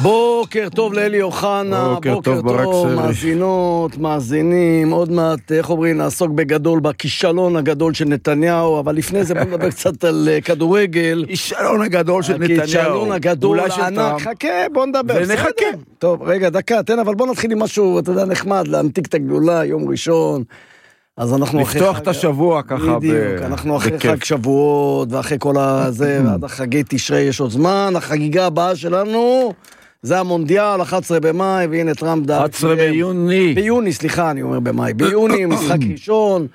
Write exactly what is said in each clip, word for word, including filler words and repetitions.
בוקר טוב לאלי אוחנה, בוקר, בוקר טוב, ברק טוב, סרי. מאזינות, מאזינים, עוד מעט, איך אומרים, נעסוק בגדול, בכישלון הגדול של נתניהו, אבל לפני זה בוא נדבר קצת על uh, כדורגל. כישלון הגדול של נתניהו. הכישלון הגדול, אולי של הענק, טראמפ. חכה, בוא נדבר. ונחכה. בסדר? טוב, רגע, דקה, תן, אבל בוא נתחיל עם משהו, אתה יודע, נחמד, להמתיק את הגדולה, יום ראשון. אז אנחנו אחרי לפתוח חג- את השבוע ככה. בדיוק, ב- אנחנו אחרי בכיף. חג שבועות, ואחרי כל הזה, ועד החגי תשרי יש עוד זמן, החגיגה הבאה שלנו, זה המונדיאל, אחת עשרה במאי, והנה טראמפ דאג. אחת עשרה ביוני. ביוני, סליחה, אני אומר במאי. ביוני, משחק ראשון,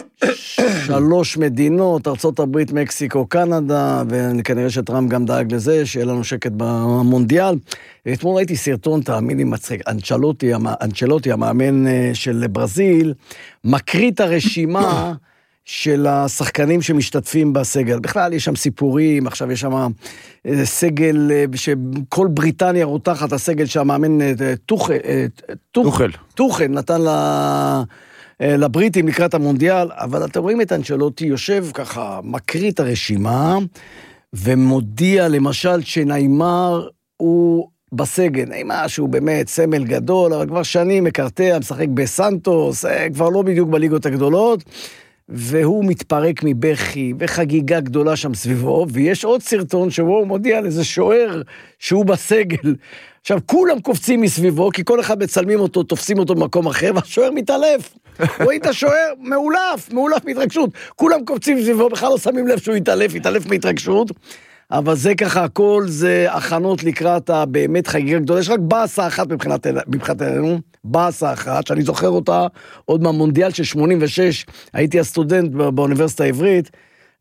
שלוש מדינות, ארצות הברית, מקסיקו, קנדה, וכנראה שטראמפ גם דאג לזה, שיהיה לנו שקט במונדיאל. אתמול ראיתי סרטון, תאמין לי מצחיק, אנצ'לוטי, אנצ'לוטי, המאמן אה, של ברזיל, מקריא את הרשימה של השחקנים שמשתתפים בסגל. בכלל יש שם סיפורים, עכשיו יש שם אה, סגל אה, שכל בריטניה רותחת, הסגל שהמאמן אה, טוחל, אה, טוחל. טוחל נתן לה... לבריטים לקראת המונדיאל, אבל אתם רואים את אנצ'לוטי יושב ככה, מקריא את הרשימה, ומודיע למשל שניימר הוא בסגל, ניימר שהוא באמת סמל גדול, אבל כבר שנים מקרטע, משחק בסנטוס, כבר לא בדיוק בליגות הגדולות, והוא מתפרק מבכי, וחגיגה גדולה שם סביבו, ויש עוד סרטון שבו הוא מודיע על איזה שוער שהוא בסגל. עכשיו, כולם קופצים מסביבו, כי כל אחד מצלמים אותו, תופסים אותו במקום אחר, והשוער מתעלף. רואים את השוער, מעולף, מעולף מהתרגשות. כולם קופצים מסביבו, בכלל לא שמים לב שהוא יתעלף, יתעלף מהתרגשות. אבל זה ככה, הכל זה הכנות לקראת הבאמת חגיגה גדולה. יש רק באסה אחת מבחינתנו, באסה אחת, שאני זוכר אותה עוד מהמונדיאל של שמונים ושש, הייתי הסטודנט באוניברסיטה העברית,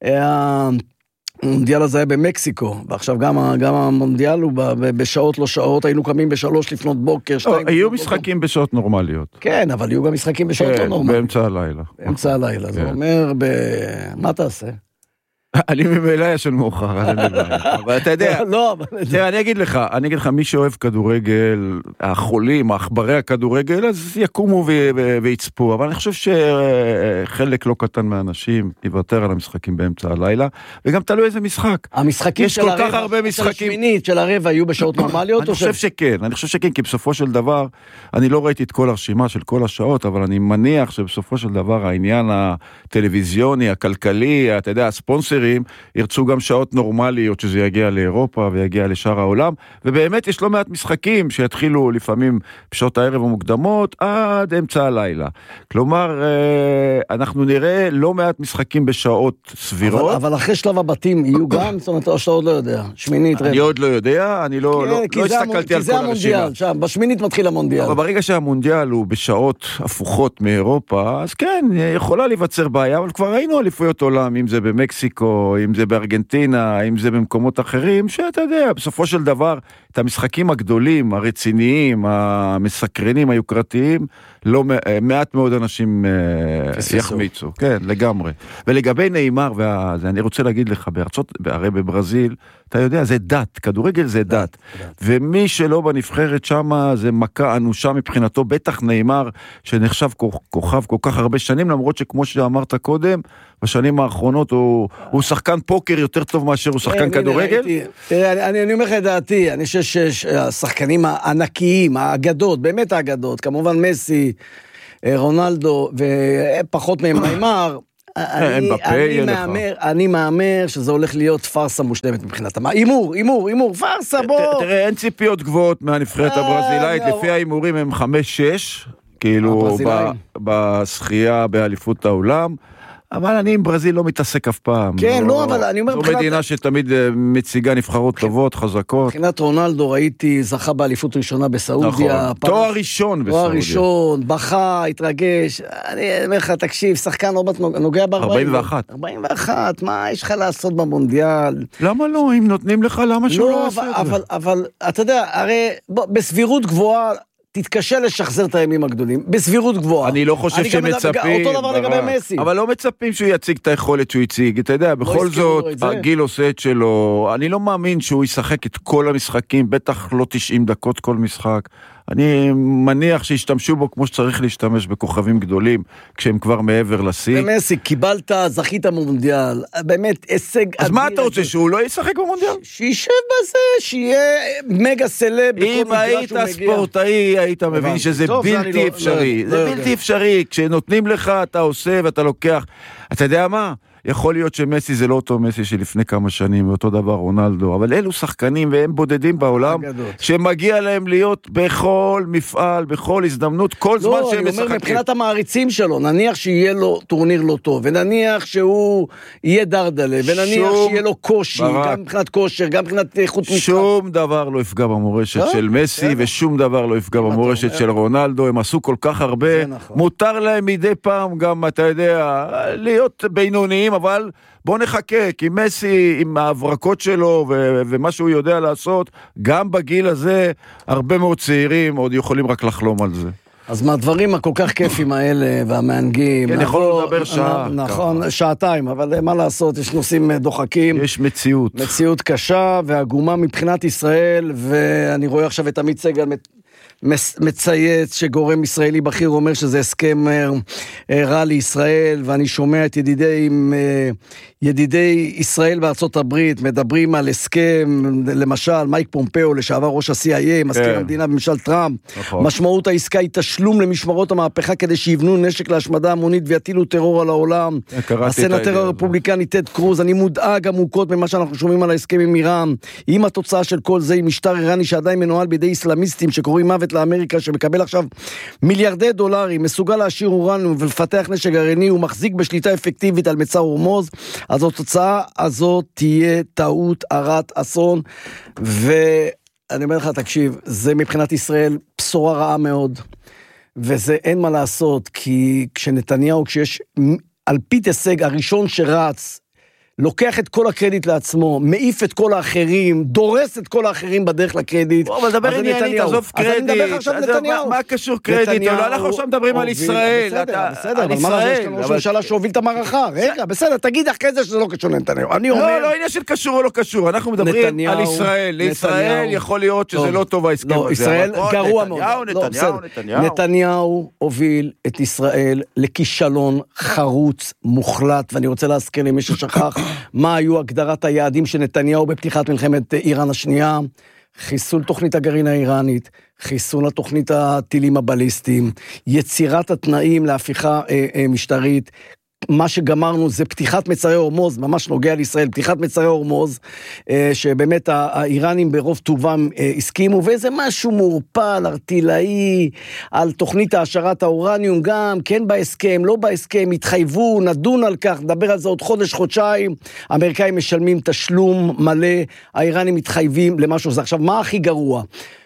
המונדיאל הזה היה במקסיקו, ועכשיו גם, גם המונדיאל הוא בשעות לא שעות, היינו קמים בשלוש לפנות בוקר, שתיים... היו משחקים בשעות נורמליות. כן, אבל היו גם משחקים בשעות לא כן, נורמליות. באמצע הלילה. באמצע הלילה, זה אומר, מה תעשה? אני ממילא ישן מאוחר, אז אני בעיה. אבל אתה יודע, לא, אבל... תראה, אני אגיד לך, אני אגיד לך, מי שאוהב כדורגל, החולים, האחברי הכדורגל, אז יקומו ו- ו- ויצפו, אבל אני חושב שחלק לא קטן מהאנשים יוותר על המשחקים באמצע הלילה, וגם תלוי איזה משחק. המשחקים יש של כל הרבע, כך הרבה של משחקים. השמינית, של הרבע, היו בשעות נורמליות? אני חושב שכן, אני חושב שכן, כי בסופו של דבר, אני לא ראיתי את כל הרשימה של כל השעות, אבל אני מניח שבסופו של דבר העניין הטלוויזיוני, הכלכלי, אתה יודע, הספונסרים, ירצו גם שעות נורמליות שזה יגיע לאירופה ויגיע לשאר העולם, ובאמת יש לא מעט משחקים שיתחילו לפעמים בשעות הערב המוקדמות עד אמצע הלילה. כלומר, אנחנו נראה לא מעט משחקים בשעות סבירות. אבל, אבל אחרי שלב הבתים יהיו גם, זאת אומרת, או שאתה עוד לא יודע, שמינית, רבע. אני עוד לא יודע, אני לא, לא, לא הסתכלתי על כל הרשימה. שם, בשמינית מתחיל המונדיאל. אבל ברגע שהמונדיאל הוא בשעות הפוכות מאירופה, אז כן, יכולה להיווצר בעיה, אבל כבר ראינו אליפויות עולם, אם זה במקסיקו, אם זה בארגנטינה, אם זה במקומות אחרים, שאתה יודע, בסופו של דבר, את המשחקים הגדולים, הרציניים, המסקרנים, היוקרתיים, לא מעט מאוד אנשים יחמיצו. כן, לגמרי. ולגבי ניימר, ואני רוצה להגיד לך, בארצות, הרי בברזיל, אתה יודע, זה דת, כדורגל זה דת. ומי שלא בנבחרת שמה, זה מכה אנושה מבחינתו, בטח ניימר, שנחשב כוכב כל כך הרבה שנים, למרות שכמו שאמרת קודם, בשנים האחרונות הוא, הוא שחקן פוקר יותר טוב מאשר הוא שחקן כדורגל. תראה, אני, אני אומר לך את דעתי, אני חושב שהשחקנים הענקיים, האגדות, באמת האגדות, כמובן מסי, רונלדו, ופחות מהם ניימר, אני, אני מאמר, אני מאמר שזה הולך להיות פרסה מושלמת מבחינתם. אימור, אימור, אימור, פרסה, בוא. תראה, אין ציפיות גבוהות מהנבחרת הברזילאית, לפי האימורים הם חמש שש, כאילו בשחייה באליפות העולם. אבל אני עם ברזיל לא מתעסק אף פעם. כן, לא, אבל אני אומר... זו מדינה שתמיד מציגה נבחרות טובות, חזקות. מבחינת רונלדו ראיתי, זכה באליפות ראשונה בסעודיה. תואר ראשון בסעודיה. תואר ראשון, בכה, התרגש. אני אומר לך, תקשיב, שחקן עוד נוגע ב-ארבעים. ארבעים ואחת. ארבעים ואחת, מה יש לך לעשות במונדיאל? למה לא? אם נותנים לך, למה שהוא לא עושה את זה? אבל אתה יודע, הרי בסבירות גבוהה, תתקשה לשחזר את הימים הגדולים, בסבירות גבוהה. אני לא חושב שמצפים, אותו דבר לגבי מסי. אבל לא מצפים שהוא יציג את היכולת שהוא יציג, אתה יודע, בכל זאת, הגיל עושה את שלו, אני לא מאמין שהוא ישחק את כל המשחקים, בטח לא תשעים דקות כל משחק, אני מניח שישתמשו בו כמו שצריך להשתמש בכוכבים גדולים, כשהם כבר מעבר לשיא. ומסי, קיבלת, זכית במונדיאל, באמת הישג אדיר. אז מה אתה רוצה, שהוא לא ישחק במונדיאל? שישב בזה, שיהיה מגה סלב בכל מגרש שהוא מגיע. אם היית ספורטאי, היית מבין שזה בלתי אפשרי. זה בלתי אפשרי, כשנותנים לך, אתה עושה ואתה לוקח. אתה יודע מה? יכול להיות שמסי זה לא אותו מסי שלפני כמה שנים, ואותו דבר רונלדו, אבל אלו שחקנים והם בודדים בעולם, שמגיע להם להיות בכל מפעל, בכל הזדמנות, כל זמן שהם משחקים. לא, אני אומר, מבחינת המעריצים שלו, נניח שיהיה לו טורניר לא טוב, ונניח שהוא יהיה דרדלה, ונניח שיהיה לו קושי, גם מבחינת כושר, גם מבחינת איכות משחק. שום דבר לא יפגע במורשת של מסי, ושום דבר לא יפגע במורשת של רונלדו, הם עשו כל כך הרבה, מותר להם מדי פעם גם, אתה יודע, להיות בינוניים, אבל בוא נחכה, כי מסי עם ההברקות שלו ו- ומה שהוא יודע לעשות, גם בגיל הזה, הרבה מאוד צעירים עוד יכולים רק לחלום על זה. אז מהדברים הכל כך כיפים האלה והמענגים. כן, יכולנו לדבר שעה. נכון, שעתיים, אבל מה לעשות, יש נושאים דוחקים. יש מציאות. מציאות קשה והגומה מבחינת ישראל, ואני רואה עכשיו את עמית סגל מצייץ שגורם ישראלי בכיר אומר שזה הסכם רע לישראל, ואני שומע את ידידי, ידידי ישראל בארצות הברית מדברים על הסכם, למשל מייק פומפאו לשעבר ראש ה-סי איי איי, מזכיר המדינה בממשל טראמפ, משמעות העסקה היא תשלום למשמרות המהפכה כדי שיבנו נשק להשמדה המונית ויטילו טרור על העולם. הסנטר הרפובליקני טד קרוז, אני מודאג עמוקות ממה שאנחנו שומעים על ההסכם עם איראן. אם התוצאה של כל זה היא משטר איראני שעדיין מנוהל בידי איסלאמיסטים שקוראים מוות לאמריקה, שמקבל עכשיו מיליארדי דולרים, מסוגל להשאיר אורניום ולפתח נשק גרעיני, הוא מחזיק בשליטה אפקטיבית על מצר הורמוז, אז התוצאה הזאת תהיה טעות הרת אסון. ואני אומר לך, תקשיב, זה מבחינת ישראל בשורה רעה מאוד, וזה אין מה לעשות, כי כשנתניהו, כשיש על פי הישג הראשון שרץ, לוקח את כל הקרדיט לעצמו, מעיף את כל האחרים, דורס את כל האחרים בדרך לקרדיט. אבל דבר עניינית, עזוב קרדיט. אז אני מדבר עכשיו נתניהו. מה קשור קרדיט? אנחנו עכשיו מדברים על ישראל. בסדר, בסדר, אבל מה זה, יש לנו ראש ממשלה שהוביל את המערכה. רגע, בסדר, תגיד אחרי זה שזה לא קשור לנתניהו. אני אומר... לא, לא עניין של קשור או לא קשור, אנחנו מדברים על ישראל. לישראל יכול להיות שזה לא טוב ההסכם הזה. לא, ישראל גרוע מאוד. נתניהו הוביל את ישראל לכישלון חרוץ מוחלט, ואני רוצה להזכיר למי ששכח מה היו הגדרת היעדים של נתניהו בפתיחת מלחמת איראן השנייה, חיסול תוכנית הגרעין האיראנית, חיסול התוכנית הטילים הבליסטיים, יצירת התנאים להפיכה אה, אה, משטרית, מה שגמרנו זה פתיחת מצרי הורמוז, ממש נוגע לישראל, פתיחת מצרי הורמוז, שבאמת האיראנים ברוב טובם הסכימו, וזה משהו מורפל, ארטילאי, על תוכנית העשרת האורניום, גם כן בהסכם, לא בהסכם, התחייבו, נדון על כך, נדבר על זה עוד חודש, חודשיים, האמריקאים משלמים תשלום מלא, האיראנים מתחייבים למשהו זה. עכשיו, מה הכי גרוע?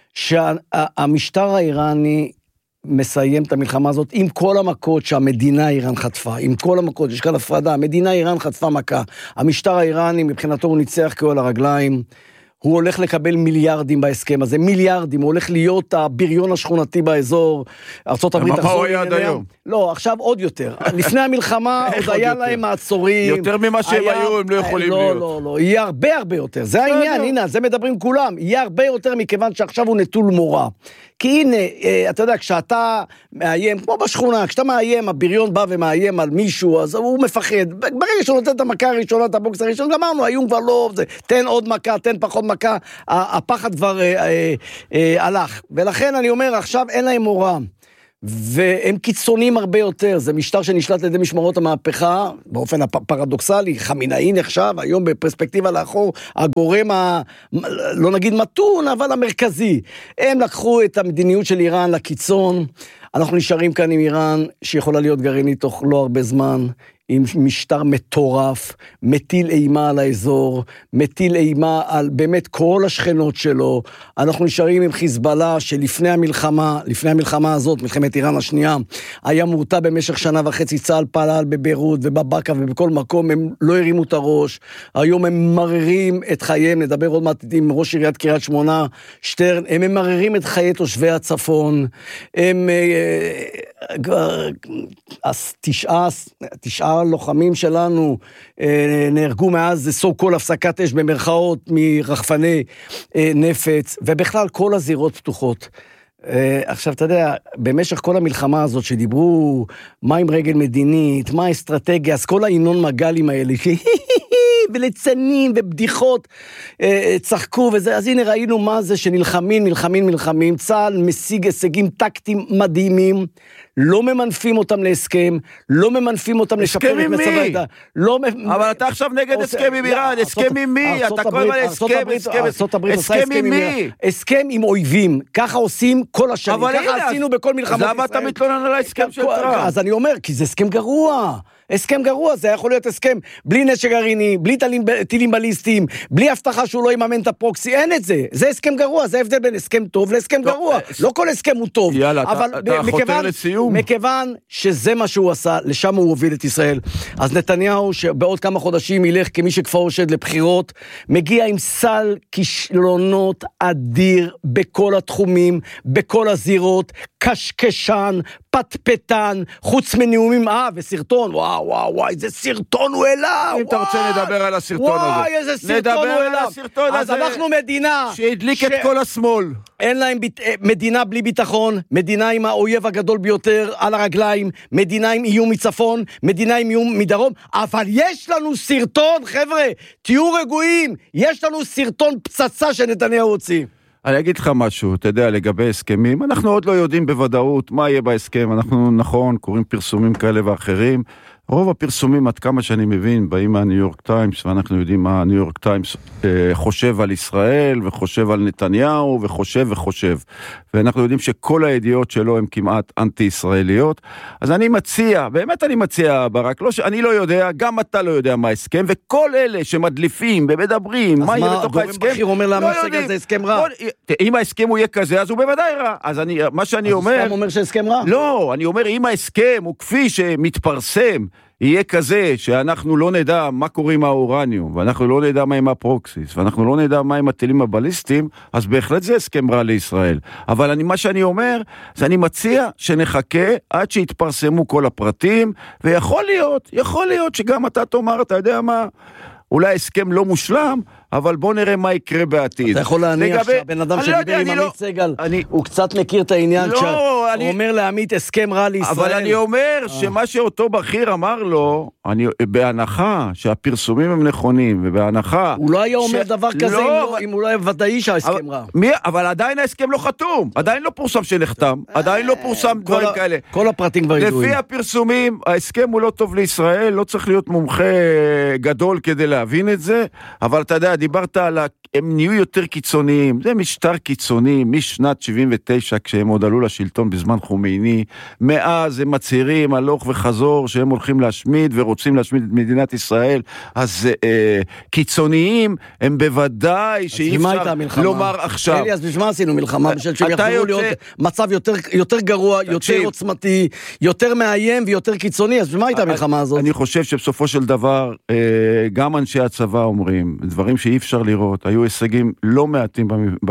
שהמשטר האיראני מסיים את המלחמה הזאת עם כל המכות שהמדינה איראן חטפה, עם כל המכות, יש כאן הפרדה, המדינה איראן חטפה מכה, המשטר האיראני מבחינתו הוא ניצח כאו על הרגליים, הוא הולך לקבל מיליארדים בהסכם הזה, מיליארדים, הוא הולך להיות הבריון השכונתי באזור, ארצות הברית תחזור. מה הוא היה עד היום? לא, עכשיו עוד יותר. לפני המלחמה עוד היה להם מעצורים. יותר ממה שהם היו, הם לא יכולים להיות. לא, לא, לא, יהיה הרבה הרבה יותר. זה העניין, הנה, זה מדברים כולם. יהיה הרבה יותר מכיוון שעכשיו הוא נטול מורה. כי הנה, אתה יודע, כשאתה מאיים, כמו בשכונה, כשאתה מאיים, הבריון בא ומאיים על מישהו, אז הוא מפחד. ברגע שהוא נותן את המכה הראשונה, את הבוקס הראשון, גמרנו, האיום כבר לא, זה, תן עוד מכה, תן פחות מכה, הפחד כבר אה, אה, אה, הלך. ולכן אני אומר, עכשיו אין להם מורה. והם קיצוניים הרבה יותר, זה משטר שנשלט לידי משמרות המהפכה, באופן הפרדוקסלי, חמינאי נחשב, היום בפרספקטיבה לאחור, הגורם, ה, לא נגיד מתון, אבל המרכזי. הם לקחו את המדיניות של איראן לקיצון, אנחנו נשארים כאן עם איראן, שיכולה להיות גרעינית תוך לא הרבה זמן, עם משטר מטורף, מטיל אימה על האזור, מטיל אימה על באמת כל השכנות שלו, אנחנו נשארים עם חיזבאללה שלפני המלחמה, לפני המלחמה הזאת, מלחמת איראן השנייה, היה מורתע במשך שנה וחצי, צה"ל פעל בביירות ובבקה ובכל מקום, הם לא הרימו את הראש, היום הם מררים את חייהם, נדבר עוד מעט עם ראש עיריית קריית שמונה, שטרן, הם ממררים את חיי תושבי הצפון, הם כבר תשעה, תשעה לוחמים שלנו אה, נהרגו מאז, זה סו כל הפסקת אש במרכאות מרחפני אה, נפץ, ובכלל כל הזירות פתוחות. עכשיו, אתה יודע, במשך כל המלחמה הזאת שדיברו, מה עם רגל מדינית, מה האסטרטגיה, אז כל העינון מגלים האלה, וליצנים ובדיחות, צחקו וזה, אז הנה ראינו מה זה שנלחמים, נלחמים, נלחמים, צה"ל משיג הישגים טקטיים מדהימים, לא ממנפים אותם להסכם, לא ממנפים אותם לשפר את מצב העדה. אבל אתה עכשיו נגד הסכם עם איראן, הסכם עם מי? אתה כל הזמן הסכם, הסכם עם מי? הסכם עם אויבים, ככה עושים כל השנים, ככה עשינו בכל מלחמות ישראל. אז למה אתה מתלונן על ההסכם של טראמפ? אז אני אומר, כי זה הסכם גרוע. הסכם גרוע, זה יכול להיות הסכם בלי נשק גרעיני, בלי טילים בליסטיים, בלי הבטחה שהוא לא יממן את הפרוקסי, אין את זה. זה הסכם גרוע, זה הבדל בין הסכם טוב להסכם גרוע. לא כל הסכם הוא טוב. יאללה, אתה חותר לסיום. מכיוון שזה מה שהוא עשה, לשם הוא הוביל את ישראל. אז נתניהו, שבעוד כמה חודשים ילך כמי שכפר שד לבחירות, מגיע עם סל כישלונות אדיר בכל התחומים, בכל הזירות, קשקשן, פטפטן, חוץ מנאומים, אה, וסרטון, וואו, וואו, וואו, איזה סרטון הוא אליו, אם אתה רוצה לדבר על הסרטון הזה. וואי, איזה סרטון הוא אליו. אז אנחנו מדינה. שהדליק את כל השמאל. אין להם מדינה בלי ביטחון, מדינה עם האויב הגדול ביותר על הרגליים, מדינה עם איום מצפון, מדינה עם איום מדרום, אבל יש לנו סרטון, חבר'ה, תהיו רגועים, יש לנו סרטון פצצה שנתניהו הוציא. אני אגיד לך משהו, אתה יודע, לגבי הסכמים, אנחנו עוד לא יודעים בוודאות מה יהיה בהסכם, אנחנו נכון, קוראים פרסומים כאלה ואחרים, רוב הפרסומים, עד כמה שאני מבין, באים מהניו יורק טיימס, ואנחנו יודעים מה הניו יורק טיימס אה, חושב על ישראל, וחושב על נתניהו, וחושב וחושב. ואנחנו יודעים שכל הידיעות שלו הן כמעט אנטי-ישראליות. אז אני מציע, באמת אני מציע, ברק, לא ש... אני לא יודע, גם אתה לא יודע מה ההסכם, וכל אלה שמדליפים ומדברים, מה יהיה בתוך ההסכם, אז מה, גורם בכיר אומר להמסג על זה הסכם רע? בוא, אם ההסכם הוא יהיה כזה, אז הוא בוודאי רע. אז אני, מה שאני אז אומר... אז אומר שהסכם רע? לא, אני אומר, אם ההסכם הוא כפי שמתפרסם, יהיה כזה שאנחנו לא נדע מה קורה עם האורניום, ואנחנו לא נדע מה עם הפרוקסיס, ואנחנו לא נדע מה עם הטילים הבליסטיים, אז בהחלט זה הסכם רע לישראל. אבל אני, מה שאני אומר, זה אני מציע שנחכה עד שיתפרסמו כל הפרטים, ויכול להיות, יכול להיות שגם אתה תאמר, אתה יודע מה, אולי הסכם לא מושלם, אבל בוא נראה מה יקרה בעתיד. אתה יכול להניח שהבן אדם שדיבר עם עמית סגל, הוא קצת מכיר את העניין, הוא אומר לעמית הסכם רע לישראל. אבל אני אומר שמה שאותו בכיר אמר לו, בהנחה שהפרסומים הם נכונים, ובהנחה... הוא לא היה אומר דבר כזה אם הוא לא היה ודאי שההסכם רע. אבל עדיין ההסכם לא חתום, עדיין לא פורסם שנחתם, עדיין לא פורסם דברים כאלה. כל הפרטים כבר ידועים. לפי הפרסומים, ההסכם הוא לא טוב לישראל, לא צריך להיות מומחה גדול כדי להבין את זה, אבל אתה יודע, דיברת על, הם נהיו יותר קיצוניים, זה משטר קיצוני, משנת שבעים ותשע, כשהם עוד עלו לשלטון בזמן חומייני, מאז הם מצהירים הלוך וחזור, שהם הולכים להשמיד, ורוצים להשמיד את מדינת ישראל, אז אה, קיצוניים, הם בוודאי שאי אפשר לומר עכשיו. אלי, אז בשביל מה עשינו מלחמה? בשביל שהם יחזרו להיות מצב יותר, יותר גרוע, יותר עוצמתי, יותר מאיים ויותר קיצוני, אז בשביל מה הייתה המלחמה הזאת? אני חושב שבסופו של דבר, אה, גם אנשי הצבא אומרים, דברים שאי אפשר לראות, היו הישגים לא מעטים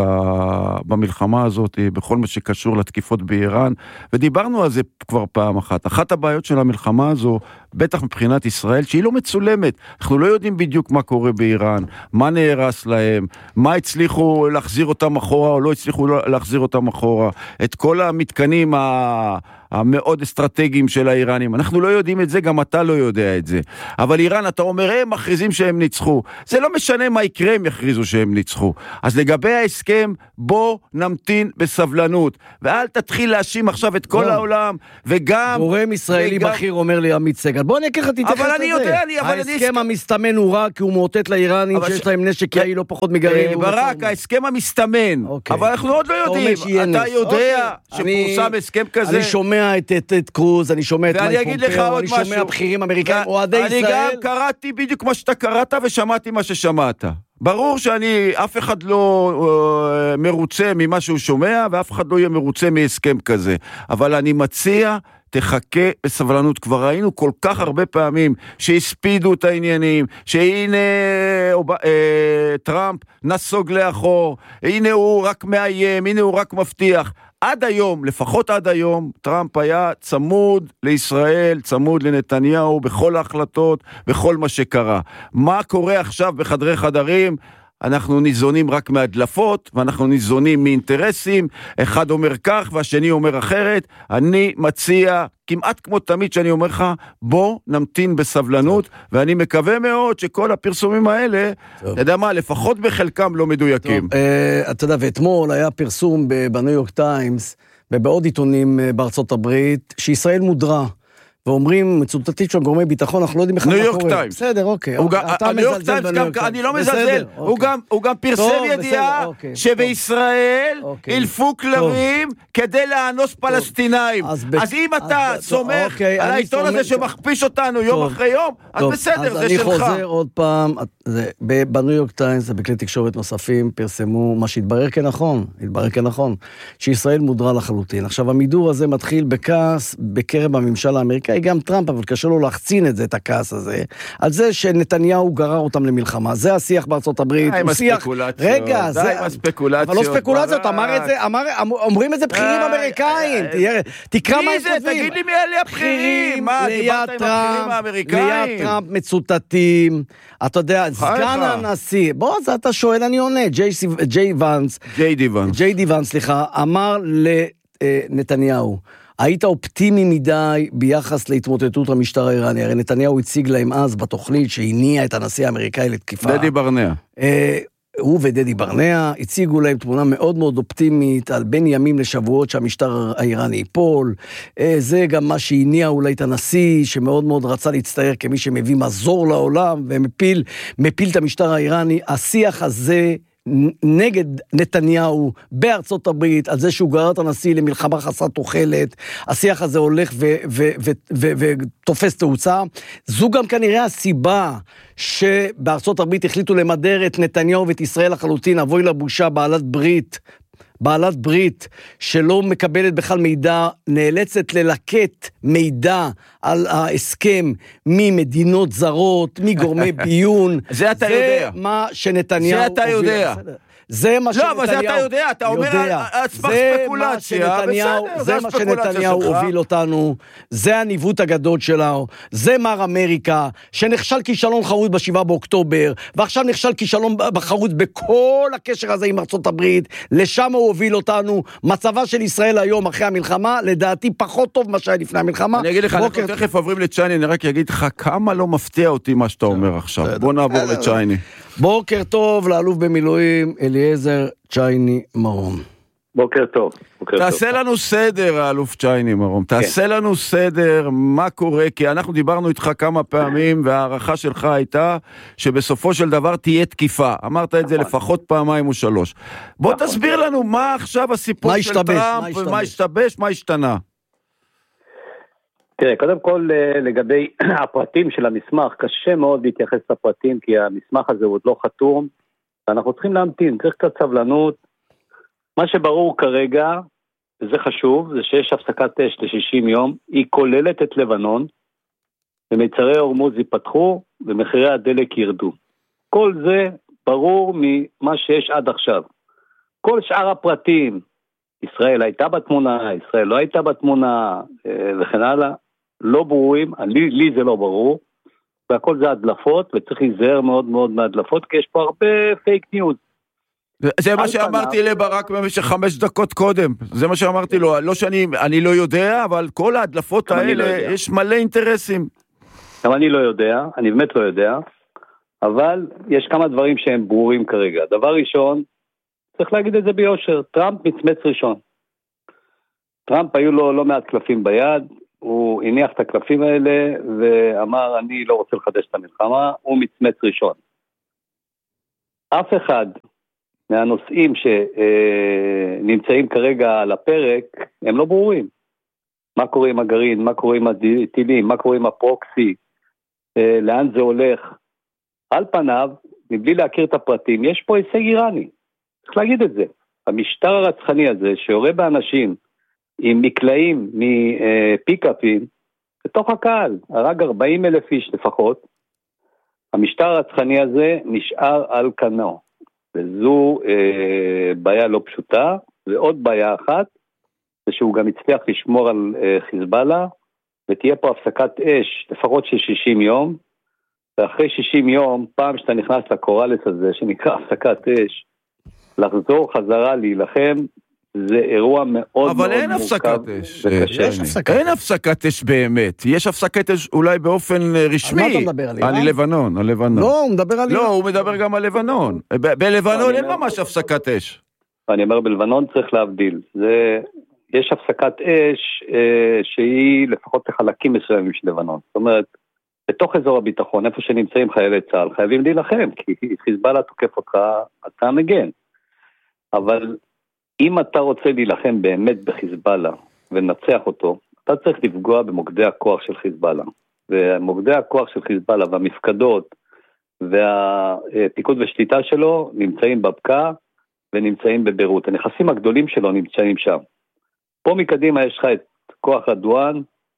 במלחמה הזאת, בכל מה שקשור לתקיפות באיראן, ודיברנו על זה כבר פעם אחת. אחת הבעיות של המלחמה הזו, בטח מבחינת ישראל, שהיא לא מצולמת. אנחנו לא יודעים בדיוק מה קורה באיראן, מה נהרס להם, מה הצליחו להחזיר אותם אחורה, או לא הצליחו להחזיר אותם אחורה. את כל המתקנים ה... המאוד אסטרטגיים של האיראנים. אנחנו לא יודעים את זה, גם אתה לא יודע את זה. אבל איראן, אתה אומר, הם מכריזים שהם ניצחו. זה לא משנה מה יקרה, הם יכריזו שהם ניצחו. אז לגבי ההסכם, בוא נמתין בסבלנות, ואל תתחיל להאשים עכשיו את כל העולם, וגם... גורם ישראלי בכיר אומר לי, עמית סגל, בוא נקרא לך תתייחס לזה. אבל אני יודע, ההסכם המסתמן הוא רע, כי הוא מאותת לאיראנים שיש להם נשק יעיל לא פחות מגרעין. ברק, ההסכם המסתמן, אבל אנחנו עוד לא יודעים. אתה יודע שפורסם הסכם כזה. אני שומע את, את, את קרוז, אני שומע את מייק פומפאו, אני שומע משהו. בכירים אמריקאים, אוהדי ישראל. אני גם קראתי בדיוק מה שאתה קראת, ושמעתי מה ששמעת. ברור שאני, אף אחד לא uh, מרוצה ממה שהוא שומע, ואף אחד לא יהיה מרוצה מהסכם כזה. אבל אני מציע, תחכה בסבלנות. כבר ראינו כל כך הרבה פעמים שהספידו את העניינים, שהנה אוב... אה, טראמפ נסוג לאחור, הנה הוא רק מאיים, הנה הוא רק מבטיח. עד היום, לפחות עד היום, טראמפ היה צמוד לישראל, צמוד לנתניהו, בכל ההחלטות, בכל מה שקרה. מה קורה עכשיו בחדרי חדרים? אנחנו ניזונים רק מהדלפות, ואנחנו ניזונים מאינטרסים, אחד אומר כך והשני אומר אחרת. אני מציע, כמעט כמו תמיד שאני אומר לך, בוא נמתין בסבלנות, ואני מקווה מאוד שכל הפרסומים האלה, אתה יודע מה, לפחות בחלקם לא מדויקים. טוב, אה, אתה יודע, ואתמול היה פרסום בניו יורק טיימס, ובעוד עיתונים בארצות הברית, שישראל מודרה. ואומרים, מצוטטית של גורמי ביטחון, אנחנו לא יודעים איך מה קורה. ניו יורק טיימס. בסדר, אוקיי. הניו יורק טיימס, אני לא מזלזל, הוא גם פרסם ידיעה שבישראל ילפו כלבים כדי לאנוס פלסטינאים. אז אם אתה סומך על העיתון הזה שמכפיש אותנו יום אחרי יום, אז בסדר, זה שלך. אני חוזר עוד פעם, בניו יורק טיימס ובכלי תקשורת נוספים פרסמו מה שהתברר כנכון, התברר כנכון, שישראל מודרה לחלוטין. עכשיו, המידור הזה מתחיל בכעס בקרב הממשל האמריקאי, גם טראמפ, אבל קשה לו להחצין את זה, את הכעס הזה, על זה שנתניהו גרר אותם למלחמה. זה השיח בארצות הברית. די עם הספקולציות. רגע, די עם הספקולציות. אבל לא ספקולציות, אמר את זה, אומרים את זה בכירים אמריקאים. תקרא מה הם כותבים. תגיד לי מי אלה הבכירים. מה, דיברת עם הבכירים האמריקאים? ליד טראמפ מצוטטים. אתה יודע, סגן הנשיא. בוא, אז אתה שואל, אני עונה. ג'יי ואנס. ג'יי די ואנס. ג'יי די ואנס, סליחה, אמר לנתניהו, היית אופטימי מדי ביחס להתמוטטות המשטר האיראני. הרי נתניהו הציג להם אז בתוכנית שהניע את הנשיא האמריקאי לתקיפה. דדי ברנע. אה, הוא ודדי ברנע הציגו להם תמונה מאוד מאוד אופטימית על בין ימים לשבועות שהמשטר האיראני ייפול. אה, זה גם מה שהניע אולי את הנשיא שמאוד מאוד רצה להצטייר כמי שמביא מזור לעולם ומפיל מפיל את המשטר האיראני. השיח הזה נגד נתניהו בארצות הברית, על זה שהוא גרר את הנשיא למלחמה חסרת תוחלת, השיח הזה הולך ותופס תאוצה. זו גם כנראה הסיבה שבארצות הברית החליטו למדר את נתניהו ואת ישראל לחלוטין, אבוי לבושה, בעלת ברית, בעלת ברית שלא מקבלת בכלל מידע, נאלצת ללקט מידע על ההסכם ממדינות זרות, מגורמי ביון. זה אתה יודע. זה מה שנתניהו... זה אתה יודע. זה מה שנתניהו... לא, אבל זה אתה יודע, אתה אומר על סמך ספקולציה, בסדר, זה מה שנתניהו הוביל אותנו, זה הניווט הגדול שלנו, זה מר אמריקה, שנכשל כישלון חרוץ בשבעה באוקטובר, ועכשיו נכשל כישלון חרוץ בכל הקשר הזה עם ארצות הברית, לשם הוא הוביל אותנו. מצבה של ישראל היום אחרי המלחמה, לדעתי פחות טוב מה שהיה לפני המלחמה. אני אגיד לך, אנחנו תכף עוברים לצ'ייני, אני רק אגיד לך כמה לא מפתיע אותי מה שאתה אומר עכשיו. בוא נעבור לצ'ייני. בוקר טוב לאלוף במילואים אליעזר צ'ייני מרום. בוקר טוב. תעשה לנו סדר, האלוף צ'ייני מרום, תעשה לנו סדר מה קורה, כי אנחנו דיברנו איתך כמה פעמים, והערכה שלך הייתה שבסופו של דבר תהיה תקיפה. אמרת את זה לפחות פעמיים או שלוש. בוא תסביר לנו מה עכשיו הסיפור של טראמפ, מה השתבש, מה השתנה. תראה, קודם כל לגבי הפרטים של המסמך, קשה מאוד להתייחס לפרטים, כי המסמך הזה הוא עוד לא חתום, ואנחנו צריכים להמתין, צריך קצת סבלנות. מה שברור כרגע, וזה חשוב, זה שיש הפסקת אש ל-שישים יום, היא כוללת את לבנון, ומצרי הורמוז ייפתחו, ומחירי הדלק ירדו. כל זה ברור ממה שיש עד עכשיו. כל שאר הפרטים, ישראל הייתה בתמונה, ישראל לא הייתה בתמונה, וכן הלאה, לא ברורים, לי, לי זה לא ברור, והכל זה הדלפות, וצריך להיזהר מאוד מאוד מהדלפות, כי יש פה הרבה פייק ניוז. זה מה שאמרתי לברק במשך חמש דקות קודם, זה מה שאמרתי לו, לא שאני, אני לא יודע, אבל כל ההדלפות האלה, יש מלא אינטרסים. גם אני לא יודע, אני באמת לא יודע, אבל יש כמה דברים שהם ברורים כרגע. דבר ראשון, צריך להגיד את זה ביושר, טראמפ מצמץ ראשון. טראמפ היו לו לא מעט קלפים ביד, הוא הניח את הקלפים האלה ואמר אני לא רוצה לחדש את המלחמה, הוא מצמץ ראשון. אף אחד מהנושאים שנמצאים כרגע על הפרק הם לא ברורים. מה קורה עם הגרעין, מה קורה עם הטילים, מה קורה עם הפרוקסי, לאן זה הולך. על פניו, מבלי להכיר את הפרטים, יש פה הישג איראני. צריך להגיד את זה. המשטר הרצחני הזה שיורה באנשים עם מקלעים מפיקאפים, בתוך הקהל, הרג ארבעים אלף איש לפחות, המשטר הרצחני הזה נשאר על כנו, וזו אה, בעיה לא פשוטה, ועוד בעיה אחת, זה שהוא גם הצליח לשמור על אה, חיזבאללה, ותהיה פה הפסקת אש לפחות של שישים יום, ואחרי שישים יום, פעם שאתה נכנס לקורלס הזה, שנקרא הפסקת אש, לחזור חזרה להילחם, זה אירוע מאוד מאוד מורכב. אבל אין הפסקת אש. יש הפסקת אין הפסקת אש באמת. יש הפסקת אש אולי באופן רשמי. על מה אתה מדבר? על איראן? על לבנון, על לבנון. לא, הוא מדבר על איראן. לא, הוא מדבר גם על לבנון. בלבנון אין ממש הפסקת אש. אני אומר, בלבנון צריך להבדיל. זה... יש הפסקת אש אה, שהיא לפחות לחלקים מסוימים של לבנון. זאת אומרת, בתוך אזור הביטחון, איפה שנמצאים חיילי צה"ל, חייבים להילחם, כי חיזבאללה תוקף אותך, אתה מגן. אבל אם אתה רוצה להילחם באמת בחיזבאללה ונצח אותו, אתה צריך לפגוע במוקדי הכוח של חיזבאללה. ומוקדי הכוח של חיזבאללה והמפקדות והפיקוד ושליטה שלו נמצאים בבקעה ונמצאים בבירות. הנכסים הגדולים שלו נמצאים שם. פה מקדימה יש לך את כוח רדואן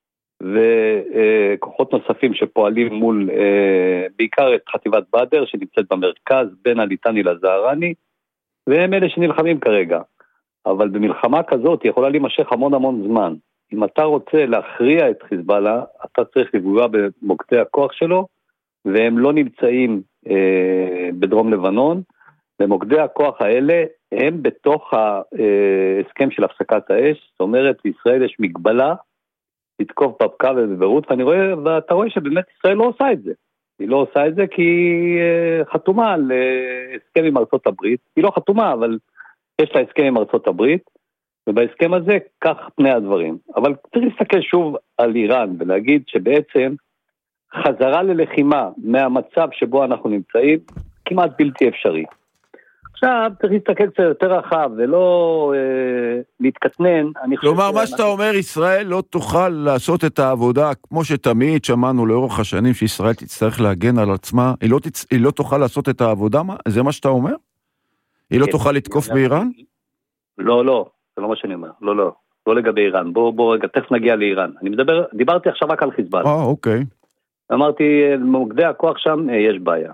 וכוחות נוספים שפועלים מול בעיקר את חטיבת בדר שנמצאת במרכז בין הליטני לזהרני, והם אלה שנלחמים כרגע. אבל במלחמה כזאת היא יכולה להימשך המון המון זמן. אם אתה רוצה להכריע את חיזבאללה, אתה צריך לפגוע במוקדי הכוח שלו, והם לא נמצאים אה, בדרום לבנון, ומוקדי הכוח האלה הם בתוך ההסכם של הפסקת האש. זאת אומרת, לישראל יש מגבלה לתקוף בבקעה ובבירות, ואני רואה, ואתה רואה שבאמת ישראל לא עושה את זה. היא לא עושה את זה כי היא חתומה על הסכם עם ארצות הברית. היא לא חתומה, אבל יש לה הסכם עם ארצות הברית, ובהסכם הזה כך פני הדברים. אבל צריך להסתכל שוב על איראן ולהגיד שבעצם חזרה ללחימה מהמצב שבו אנחנו נמצאים כמעט בלתי אפשרי. עכשיו צריך להסתכל קצת יותר רחב ולא אה, להתקטנן. כלומר, מה שאתה אומר, ישראל לא תוכל לעשות את העבודה כמו שתמיד שמענו לאורך השנים שישראל תצטרך להגן על עצמה, היא לא, תצ... היא לא תוכל לעשות את העבודה, זה מה שאתה אומר? היא לא תוכל לתקוף באיראן? לא, לא, זה לא מה שאני אומר, לא, לא, לא לגבי איראן, בוא, בוא רגע, תכף נגיע לאיראן. אני מדבר, דיברתי עכשיו רק על חיזבאללה. אה, אוקיי. אמרתי, מוקדי הכוח שם יש בעיה.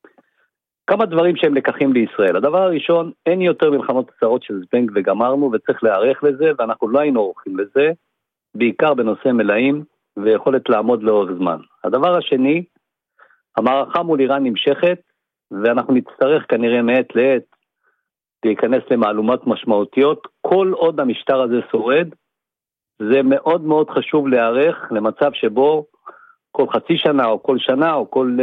כמה דברים שהם לקחים לישראל. הדבר הראשון, אין יותר מלחמות קצרות של זבנג וגמרנו, וצריך להיערך לזה, ואנחנו לא היינו עורכים לזה, בעיקר בנושא מלאים, ויכולת לעמוד לאורך זמן. הדבר השני, המערכה מול איראן נמשכת, ואנחנו נצטרך כנראה מעת לעת, להיכנס למעלומות משמעותיות. כל עוד המשטר הזה שורד, זה מאוד מאוד חשוב להיערך למצב שבו, כל חצי שנה או כל שנה או כל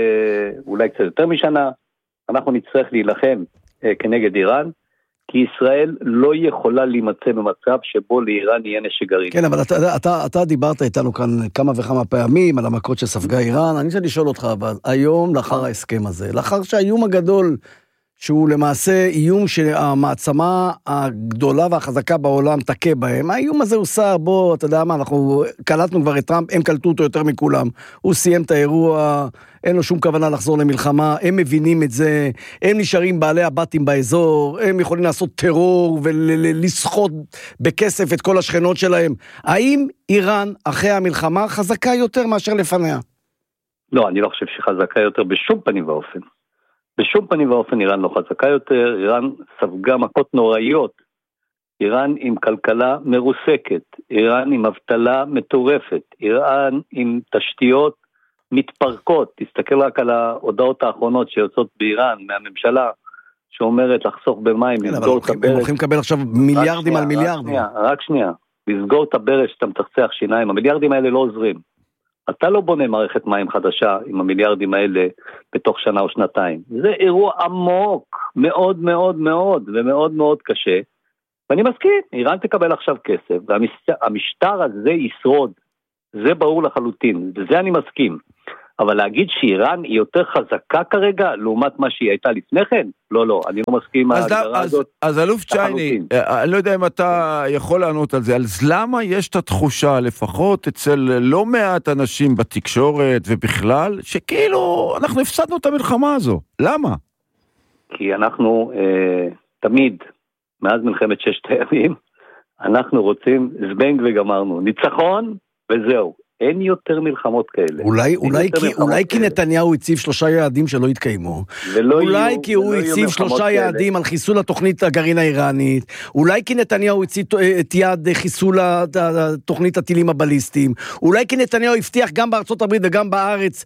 אולי קצת יותר משנה, אנחנו נצטרך להילחם כנגד איראן, כי ישראל לא יכולה להימצא במצב שבו לאיראן יהיה נשק גרעיני. כן, אבל אתה, אתה, אתה דיברת איתנו כאן כמה וכמה פעמים על המכות שספגה איראן. אני רוצה לשאול אותך, אבל היום לאחר ההסכם הזה, לאחר שהאיום הגדול שהוא למעשה איום שהמעצמה הגדולה והחזקה בעולם תקה בהם. האיום הזה הוא שר, בוא, אתה יודע מה, אנחנו קלטנו כבר את טראמפ, הם קלטו אותו יותר מכולם. הוא סיים את האירוע, אין לו שום כוונה לחזור למלחמה, הם מבינים את זה, הם נשארים בעלי הבתים באזור, הם יכולים לעשות טרור ולסחוט בכסף את כל השכנות שלהם. האם איראן אחרי המלחמה חזקה יותר מאשר לפניה? לא, אני לא חושב שהיא חזקה יותר בשום פנים ואופן. בשום פנים ואופן איראן לא חזקה יותר, איראן ספגה מכות נוראיות, איראן עם כלכלה מרוסקת, איראן עם אבטלה מטורפת, איראן עם תשתיות מתפרקות. תסתכל רק על ההודעות האחרונות שיוצאות באיראן מהממשלה, שאומרת לחסוך במים, לסגור את הברש. הם הולכים לקבל עכשיו מיליארדים על מיליארדים. רק שנייה, לסגור את הברש שאתה מצחצח שיניים, המיליארדים האלה לא עוזרים. אתה לא בונה מערכת מים חדשה עם המיליארדים האלה בתוך שנה או שנתיים. זה אירוע עמוק, מאוד מאוד מאוד, ומאוד מאוד קשה. ואני מסכים, איראן תקבל עכשיו כסף, והמשטר הזה ישרוד. זה ברור לחלוטין, וזה אני מסכים. אבל להגיד שאיראן היא יותר חזקה כרגע, לעומת מה שהיא הייתה לפני כן? לא, לא, אני לא מסכים עם ההגדרה הזאת. אז אלוף צ'ייני, אני לא יודע אם אתה יכול לענות על זה, אז למה יש את התחושה, לפחות אצל לא מעט אנשים בתקשורת ובכלל, שכאילו אנחנו הפסדנו את המלחמה הזו? למה? כי אנחנו אה, תמיד, מאז מלחמת ששת הימים, אנחנו רוצים זבנג וגמרנו. ניצחון וזהו. אין יותר מלחמות כאלה. אולי, אולי, כי, אולי כי נתניהו הציב שלושה יעדים שלא התקיימו. אולי יהיו, כי הוא הציב שלושה כאלה. יעדים על חיסול התוכנית הגרעין האיראנית. אולי כי נתניהו הציב את יעד חיסול התוכנית הטילים הבליסטיים. אולי כי נתניהו הבטיח גם בארצות הברית וגם בארץ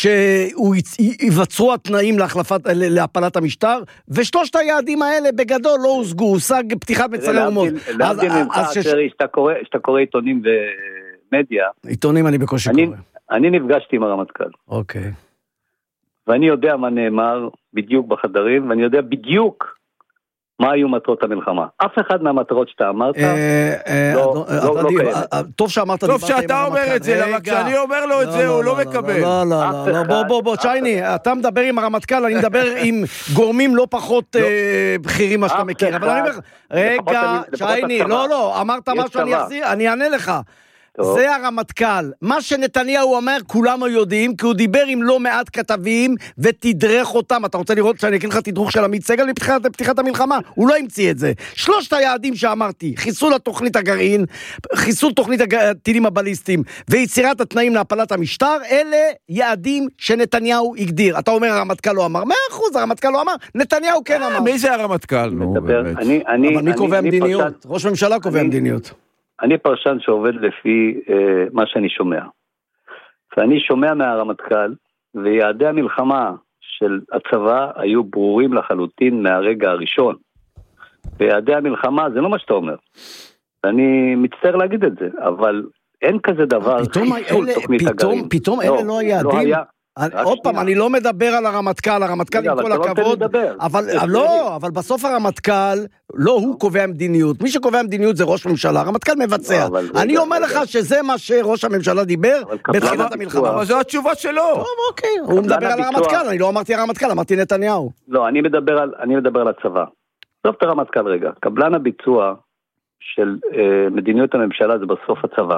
שיווצרו התנאים להחלפת, להפלת המשטר, ושלושת היעדים האלה בגדול לא הושגו, הושג פתיחת מצרי הורמוז. להבדיל ממך, תראי, שאתה קורא עיתונים ו... מדיה. עיתונים אני בקושי אני, קורא. אני נפגשתי עם הרמטכ"ל. אוקיי. ואני יודע מה נאמר בדיוק בחדרים, ואני יודע בדיוק מה היו מטרות המלחמה. אף אחד מהמטרות שאתה אמרת, לא קיים. טוב שאמרת, טוב שאתה אומר את זה, רק כשאני אומר לו את זה, הוא לא מקבל. לא, לא, לא, בוא, בוא, בוא, צ'ייני, אתה מדבר עם הרמטכ"ל, אני מדבר עם גורמים לא פחות בכירים מה שאתה מכיר. אבל אני אומר, רגע, צ'ייני, לא, לא, אמרת משהו, אני אחזיר, אני אענה לך. טוב. זה הרמטכ"ל. מה שנתניהו אומר, כולם יודעים, כי הוא דיבר עם לא מעט כתבים, ותדרך אותם. אתה רוצה לראות שאני אקריא לך תדרוך של עמית סגל לפתיחת, לפתיחת המלחמה? הוא לא המציא את זה. שלושת היעדים שאמרתי, חיסול התוכנית הגרעין, חיסול תוכנית הטילים הבליסטיים, ויצירת התנאים להפלת המשטר, אלה יעדים שנתניהו הגדיר. אתה אומר, הרמטכ"ל לא אמר. מאה אחוז, הרמטכ"ל לא אמר, נתניהו כן אמר. מי זה הרמטכ"ל? נו, באמת. אבל מי קובע מדיניות? ראש ממשלה קובע מדיניות. אני פרשן שעובד לפי אה, מה שאני שומע. ואני שומע מהרמטכ"ל, ויעדי המלחמה של הצבא היו ברורים לחלוטין מהרגע הראשון. ויעדי המלחמה זה לא מה שאתה אומר. ואני מצטער להגיד את זה, אבל אין כזה דבר חיסול תוכנית הגרעין. פתאום אלה לא היעדים? עוד פעם, אני לא מדבר על הרמטכ"ל, הרמטכ"ל עם כל הכבוד, אבל לא, אבל בסוף הרמטכ"ל, לא הוא קובע מדיניות, מי שקובע מדיניות זה ראש ממשלה, הרמטכ"ל מבצע. אני אומר לך שזה מה שראש הממשלה דיבר בתחילת המלחמה. אבל זו התשובה שלו. טוב, אוקיי, הוא מדבר על הרמטכ"ל, אני לא אמרתי הרמטכ"ל, אמרתי נתניהו. לא, אני מדבר על הצבא. טוב, את הרמטכ"ל רגע, קבלן הביצוע של מדיניות הממשלה זה בסוף הצבא.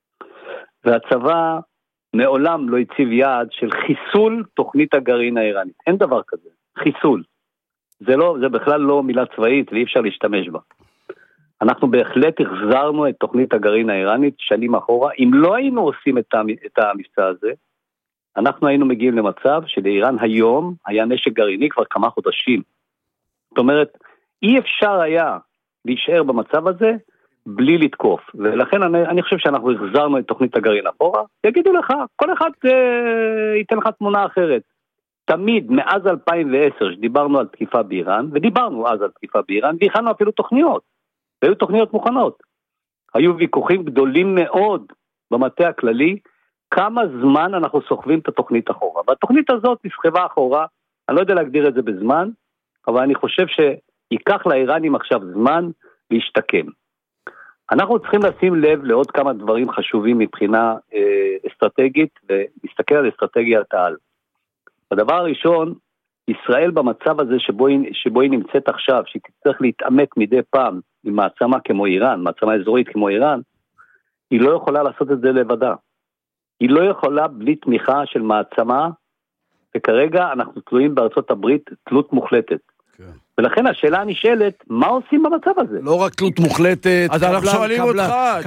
והצבא מעולם לא הציב יעד של חיסול תוכנית הגרעין האיראנית. אין דבר כזה. חיסול. זה לא, זה בכלל לא מילה צבאית ואי אפשר להשתמש בה. אנחנו בהחלט החזרנו את תוכנית הגרעין האיראנית שנים אחורה. אם לא היינו עושים את המבצע הזה, אנחנו היינו מגיעים למצב שלאיראן היום היה נשק גרעיני כבר כמה חודשים. זאת אומרת, אי אפשר היה להישאר במצב הזה בלי לתקוף, ולכן אני, אני חושב שאנחנו החזרנו את תוכנית הגרעין אחורה, יגידו לך, כל אחד אה, ייתן לך תמונה אחרת. תמיד, מאז אלפיים ועשר, שדיברנו על תקיפה באיראן, ודיברנו אז על תקיפה באיראן, והכנו אפילו תוכניות, והיו תוכניות מוכנות. היו ויכוחים גדולים מאוד במטה הכללי, כמה זמן אנחנו סוחבים את התוכנית אחורה. והתוכנית הזאת נסחבה אחורה, אני לא יודע להגדיר את זה בזמן, אבל אני חושב שיקח לאיראנים עכשיו זמן להשתקם. אנחנו צריכים לשים לב לעוד כמה דברים חשובים מבחינה אה, אסטרטגית, ולהסתכל על אסטרטגיית העל. הדבר הראשון, ישראל במצב הזה שבו היא, שבו היא נמצאת עכשיו, שהיא תצטרך להתעמת מדי פעם עם מעצמה כמו איראן, מעצמה אזורית כמו איראן, היא לא יכולה לעשות את זה לבדה. היא לא יכולה בלי תמיכה של מעצמה, וכרגע אנחנו תלויים בארצות הברית תלות מוחלטת. ולכן השאלה הנשאלת, מה עושים במצב הזה? לא רק תלות מוחלטת, אז אנחנו שואלים אותך,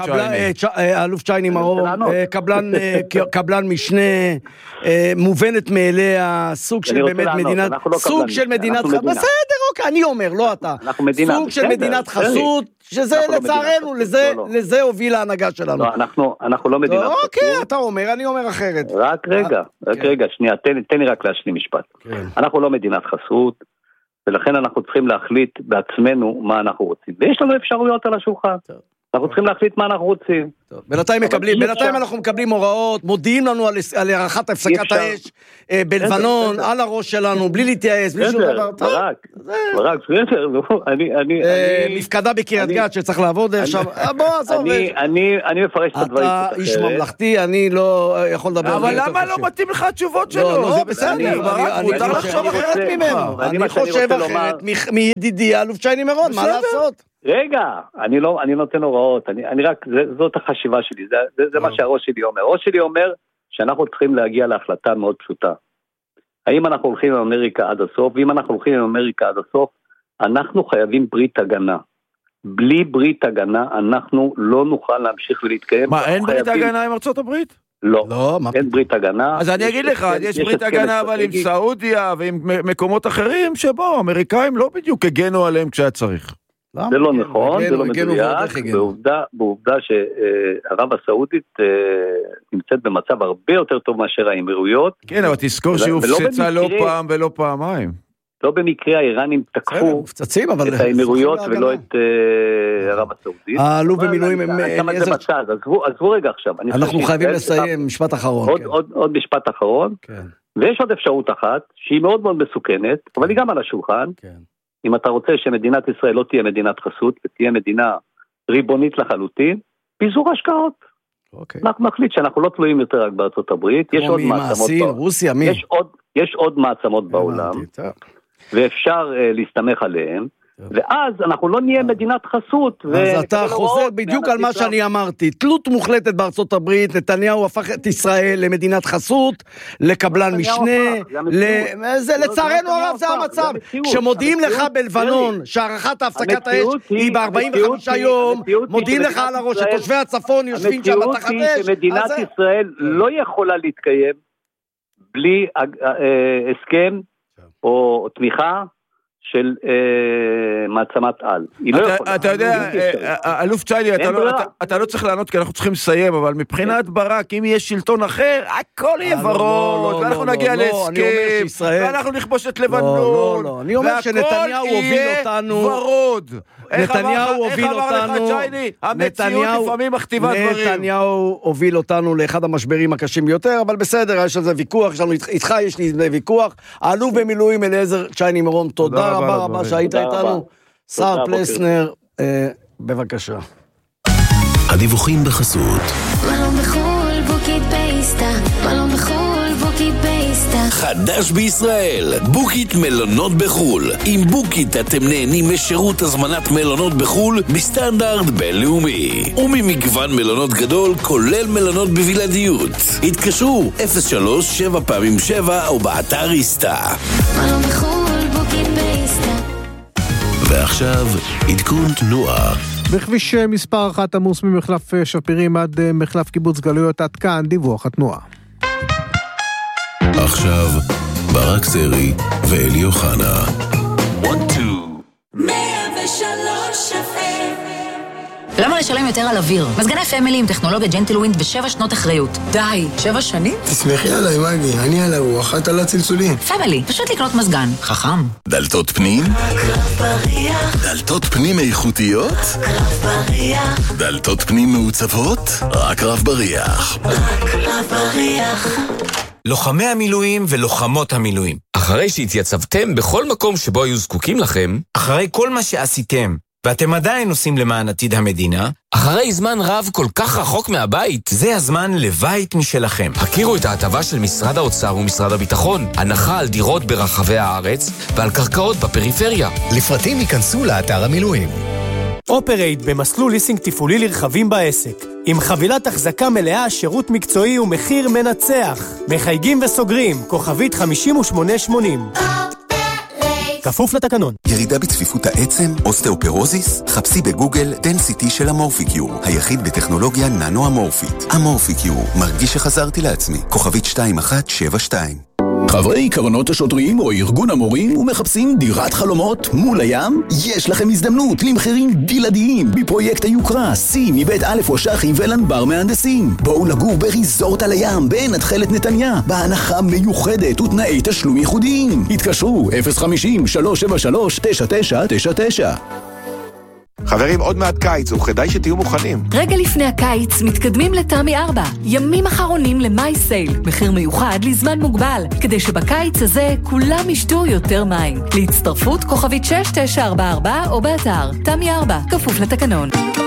אלוף צ'ייני מאור, קבלן משנה, מובנת מאליה, סוג של באמת מדינת, סוג של מדינת חסות, בסדר, אוקיי, אני אומר, לא אתה, סוג של מדינת חסות, שזה לצערנו, לזה הוביל ההנהגה שלנו. לא, אנחנו לא מדינת חסות. אוקיי, אתה אומר, אני אומר אחרת. רק רגע, רק רגע, שנייה, תן לי רק להשלים משפט. אנחנו לא מדינת חסות, ולכן אנחנו צריכים להחליט בעצמנו מה אנחנו רוצים. ויש לנו אפשרויות על השולחן. אנחנו צריכים להחליט מה אנחנו רוצים. בינתיים מקבלים, בינתיים אנחנו מקבלים הוראות, מודיעים לנו על הערכת הפסקת האש בלבנון, על הראש שלנו, בלי להתייעץ, בלי שום דבר. ברק, ברק, בסדר, אני... מפקדה בקריית גת שצריך לעבוד עכשיו. בוא, עזוב. אני מפרש את הדברים. אתה איש ממלכתי, אני לא יכול לדבר. אבל למה לא מתאים לך התשובות שלו? זה בסדר, ברק, מותר לחשוב אחרת ממנו. אני חושב אחרת מידידי אלוף צ'ייני מירון, מה לעשות? רגע, אני לא, אני נותן הוראות, אני, אני רק, זה, זאת החשיבה שלי, זה, זה, זה מה שהראש שלי אומר. הראש שלי אומר שאנחנו צריכים להגיע להחלטה מאוד פשוטה. האם אנחנו הולכים עם אמריקה עד הסוף, ואם אנחנו הולכים עם אמריקה עד הסוף, אנחנו חייבים ברית הגנה. בלי ברית הגנה, אנחנו לא נוכל להמשיך ולהתקיים. מה, אין ברית הגנה עם ארצות הברית? לא, לא, מה... אין ברית הגנה. אז אני אגיד לך, יש, יש ברית הגנה אבל עם סעודיה ועם מקומות אחרים, שבו אמריקאים לא בדיוק הגנו עליהם כשהיה צריך. זה לא נכון, זה לא מדויק, בעובדה, בעובדה שערב הסעודית נמצאת במצב הרבה יותר טוב מאשר האמירויות. כן, אבל תזכור שהיא הופצצה לא פעם ולא פעמיים. לא במקרה האיראנים תקפו את האמירויות ולא את ערב הסעודית. העלו במילואים הם... עזבו רגע עכשיו. אנחנו חייבים לסיים, משפט אחרון. עוד משפט אחרון. ויש עוד אפשרות אחת, שהיא מאוד מאוד מסוכנת, אבל היא גם על השולחן. אם אתה רוצה שמדינת ישראל לא תהיה מדינת חסות, ותהיה מדינה ריבונית לחלוטין, פיזור השקעות. אנחנו נחליט שאנחנו לא תלויים יותר רק בארצות הברית, יש עוד מעצמות בעולם. יש עוד מעצמות בעולם, ואפשר להסתמך עליהן, ואז אנחנו לא נהיה מדינת חסות. אז אתה חוזר בדיוק על מה שאני אמרתי, תלות מוחלטת בארצות הברית, נתניהו הפך את ישראל למדינת חסות, לקבלן משנה, לצערנו הרב זה המצב, כשמודיעים לך בלבנון, שהערכת ההפסקת האש היא ב-ארבעים וחמישה יום, מודיעים לך על הראש, שתושבי הצפון יושבים שם תחת אש. המציאות היא שמדינת ישראל לא יכולה להתקיים, בלי הסכם או תמיכה, של מעצמת על. אתה יודע, אלוף צ'יילי, אתה לא צריך לענות כי אנחנו צריכים לסיים, אבל מבחינת ברק, אם יהיה שלטון אחר, הכל יהיה ורוד, ואנחנו נגיע להסכם, ואנחנו נכבוש את לבנון, והכל יהיה ורוד. נתניהו הוביל אותנו, המציאות לפעמים מכתיבה דברים. נתניהו הוביל אותנו לאחד המשברים הקשים ביותר, אבל בסדר, יש על זה ויכוח, איתך יש לי ויכוח, האלוף במילואים אליעזר צ'ייני מרום, תודה רבה רבה שהיית איתנו. שר פלסנר, בבקשה. הדיווחים בחסות מלון בחול בוקית פייסטה, מלון בחול בוקית פייסטה, חדש בישראל, בוקית מלונות בחול. עם בוקית אתם נהנים משירות הזמנת מלונות בחול בסטנדרט בינלאומי וממגוון מלונות גדול כולל מלונות בבלעדיות. התקשרו אפס שלוש שבע פעמים שבע או באתר איסטה. מלון בחול בוקית פייסטה. ועכשיו עדכון תנועה. בכביש מספר אחת עמוס ממחלף שפירים עד מחלף קיבוץ גלויות. עד כאן דיווח התנועה. עכשיו ברק סרי ואלי אוחנה. מאה ושלוש אף אם. למה לשלם יותר על אוויר? מזגני פמילי עם טכנולוגיה ג'נטלווינד ושבע שנות אחריות. די, שבע שנים? תסמכי עליי, מגי, אני על הרוח, את על הצלצולים. פמילי, פשוט לקנות מזגן. חכם. דלתות פנים? קרב בריח. דלתות פנים איכותיות? קרב בריח. דלתות פנים מעוצבות? רק רב בריח. רק קרב בריח. לוחמי המילואים ולוחמות המילואים. אחרי שהתייצבתם בכל מקום שבו היו זקוקים לכם, אחרי כל מה שעשיתם, ואתם עדיין עושים למען עתיד המדינה, אחרי זמן רב כל כך רחוק מהבית, זה הזמן לבית משלכם. הכירו את ההטבה של משרד האוצר ומשרד הביטחון, הנחה על דירות ברחבי הארץ ועל קרקעות בפריפריה. לפרטים ייכנסו לאתר המילואים. אופרייט במסלול ליסינג תפעולי לרכבים בעסק. עם חבילת החזקה מלאה, שירות מקצועי ומחיר מנצח. מחייגים וסוגרים, כוכבית חמישים ושמונה שמונים. כפוף לתקנון. ירידה בצפיפות העצם, אוסטאופורוזיס? חפשי בגוגל דנסיטי של אמורפיקיור, היחיד בטכנולוגיה ננו-אמורפית. אמורפיקיור, מרגיש שחזרתי לעצמי. כוכבית שתיים אחת שבע שתיים. חברי קרנות השוטרים או ארגון המורים ומחפשים דירת חלומות מול הים? יש לכם הזדמנות למחירים בלעדיים בפרויקט היוקרה, סי מבית א' ושחי ולנבר מהנדסים. בואו לגור בריזורט על הים בנתחלת נתניה, בהנחה מיוחדת ותנאי תשלום ייחודיים. התקשרו אפס חמישים שלוש שבע שלוש תשע תשע תשע תשע. חברים, עוד מעט קיץ, וכדאי שתהיו מוכנים. רגע לפני הקיץ מתקדמים לתמי ארבע. ימים אחרונים למאי סייל. מחיר מיוחד לזמן מוגבל, כדי שבקיץ הזה כולם ישתו יותר מים. להצטרפות כוכבית שש תשע ארבע ארבע או באתר תמי ארבע, כפוף לתקנון.